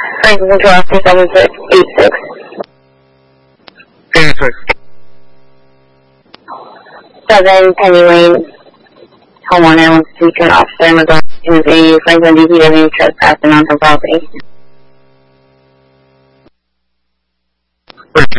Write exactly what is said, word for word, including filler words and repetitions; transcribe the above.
Franklin Control two seven six eight six. eight six. seven Penny Lane, homeowner wants to speak to an officer in regards to a Franklin D P W trespassing on her property. Richard